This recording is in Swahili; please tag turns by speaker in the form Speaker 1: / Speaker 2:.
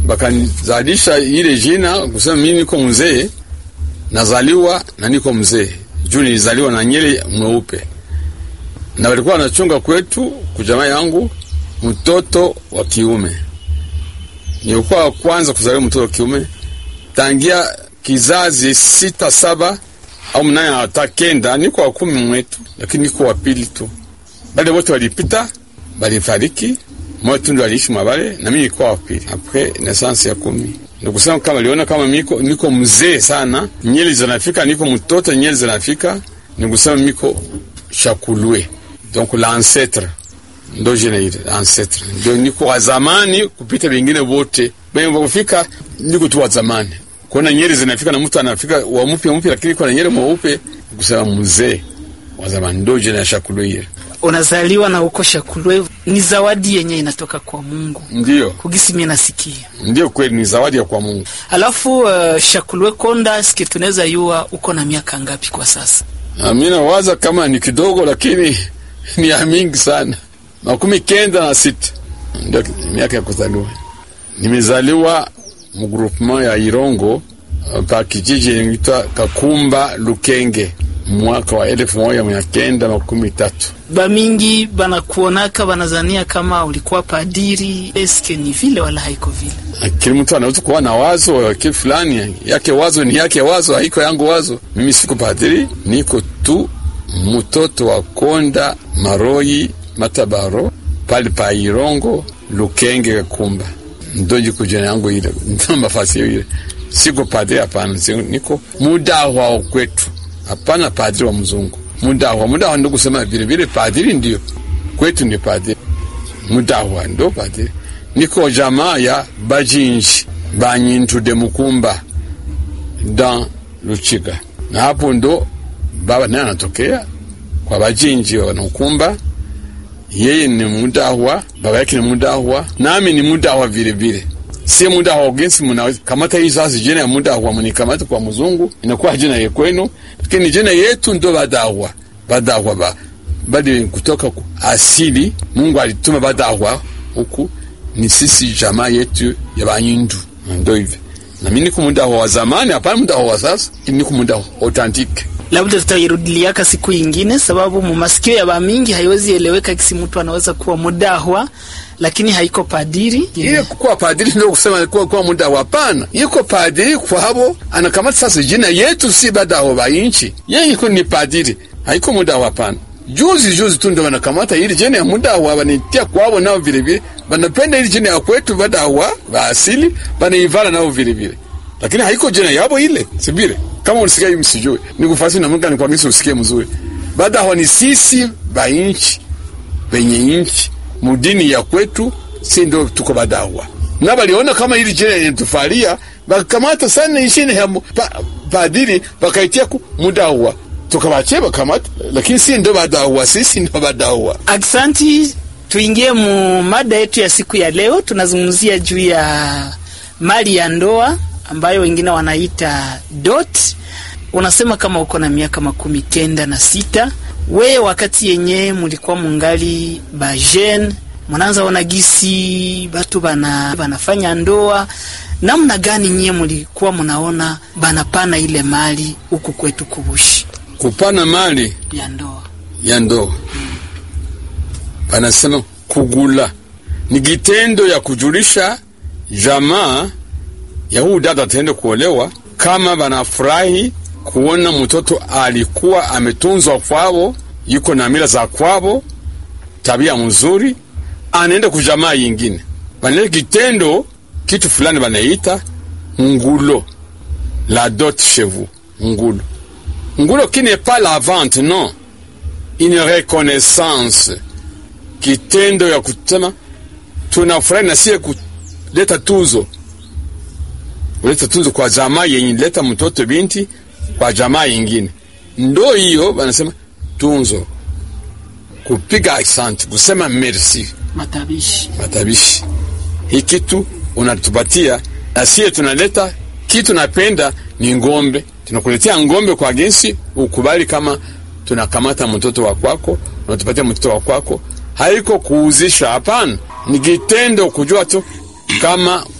Speaker 1: bakanizalisha ile jina kusema mimi niko mzee, nazaliwa na niko mzee. Juu nilizaliwa na nyele mweupe. Na walikuwa wanachunga kwetu kujamaa yangu mtoto wa kiume. Nilikuwa kwanza kuzaliwa mtoto wa kiume. Tangia kizazi 6, 7 au 8 hata 9 niko wa 10 mwetu, lakini niko wa pili tu. Baada wote walipita, balifariki. Mmoja tu ndo aliishi mabale na mimi niko wa pili. Après naissance ya 10. Ndio kusema kama aliona kama niko mzee sana, nyele zinafika, niko mtoto nyele zinafika, ndio kusema niko Shakulwe. Donc l'ancêtre ndo jina ile ancêtre. Ndio niko wa zamani kupita wengine wote. Bado kufika niko tu wa zamani. Kuna nyele zinafika na mtu anafika wa mpya lakini kuna nyele mweupe, kusema mzee wa zamani ndo jina Shakulwe ile.
Speaker 2: Unazaliwa na uko Shakulwe, ni zawadi yenye inatoka kwa Mungu.
Speaker 1: Ndio.
Speaker 2: Kugisi mimi nasikia.
Speaker 1: Ndio kweli ni zawadi ya kwa Mungu.
Speaker 2: Alafu Shakulwe Konda, sikia tunaweza yua uko na miaka ngapi kwa sasa?
Speaker 1: Mimi nawaza kama ni kidogo lakini ni ya mingi sana. 96 ndio miaka ya kuzaliwa. Nimezaliwa mu groupement ya Irongo pa kijiji inaitwa Kakumba Lukenge mwaka wa 1913.
Speaker 2: Bamingi banakuonaka banazania kama ulikuwa padiri, eske ni vile wala haiko vile?
Speaker 1: Kila mtu anaweza kuwa na wazo yake fulani, yake wazo ni yake wazo, haiko yangu wazo. Mimi siku padiri, niko tu mtoto wa Konda Maroi Matabaro pale pa Irongo Lukenge Kakumba. Ndio jiko jina yangu ile, ndio mafasi ile. Siko padiri hapana, niko muda wa kwetu. Hapana padiri wa mzungu. Muda wa ndio kusema vile padiri ndio. Kwetu ni padiri. Muda wa ndio padiri. Niko jamaa ya Bajinji, Banyintu de Mukumba dans Luchiga. Na hapo ndo baba naye anatokea kwa Bajinji wa Mukumba. Yeye ni Mudawa, baba yake ni Mudawa, nami ni Mudawa vile. Si Mudawa gensi mnaweza kamata hii sasa jina ya Mudawa mnikamata kwa mzungu inakuwa jina ya kwenu, lakini jina yetu ndo Badawa badi kutoka asili. Mungu alituma Badawa huku, ni sisi jamaa yetu ya Banyindu. Ndio hivi. Na mimi niko Mudawa wa zamani, hapana Mudawa wa sasa, niko Mudawa authentique.
Speaker 2: Labda tutairudilia siku nyingine, sababu mumasikio ya bamingi haiwezi eleweka kisi mtu anaweza kuwa Mudawa lakini haiko padiri.
Speaker 1: Yeye kuwa padiri ndio kusema kuwa Mudawa, hapana. Yuko padiri kwa hapo anakamata sasa jina yetu, si Badawa ba inchi. Yeye yuko ni padiri, haiko Mudawa, hapana. Juzi tu ndio wanakamata ile jina ya Mudawa wanitia kwao, nao vile wanapenda ile jina ya kwetu Badawa ba asili, banaivala nao vile. Lakini haiko jina yabo ile, sibire. Kama unisikia hivi msijue, nikufasi na Mungu nikwambia usikie mzuri. Badawa ni sisi ba inchi, penye inchi, mudini ya kwetu, si ndio tuko Badawa. Na baliona kama ili jina inatufalia, bakamata sana ishine ya padiri, bakaitia ku Mudawa. Tukabacheba kamata, lakini si ndio Badawa, sisi ndio Badawa.
Speaker 2: Aksanti, tuingie mu mada yetu ya siku ya leo. Tunazungumzia juu ya mali ya ndoa ambayo wengine wanaita dot. Unasema kama uko na miaka 96, wewe wakati yenye mulikuwa mungali ba jeune, mnaanza ona gisi batu banafanya ndoa, namna gani nyie mulikuwa mnaona banapana ile mali huku kwetu kubushi?
Speaker 1: Kupana mali ya ndoa. Banasema kugula ni kitendo ya kujulisha jamaa ya huyu dada ataenda kuolewa, kama banafurahi kuona mtoto alikuwa ametunzwa kwao, yuko na mila za kwao, tabia mzuri, anaenda kujamaa nyingine. Banele kitendo kitu fulani banaita ngulo, la dot chez vous. Ngulo qui n'est pas la vente, non, une reconnaissance. Kitendo ya kusema tunafurahi na sie kuleta tuzo. Uleta tuzo kwa jamaa yenye leta mtoto binti kwa jamaa nyingine. Ndo hiyo wanasema tunzo. Kupiga asante, kusema merci. Matabishi. Hii kitu unatupatia na sie tunaleta kitu napenda ni ngombe. Tunakuletea ngombe kwa gensi ukubali kama tunakamata mtoto wa kwako, unatupatia mtoto wa kwako. Haiko kuuzisha, hapana. Ni kitendo kujua tu kama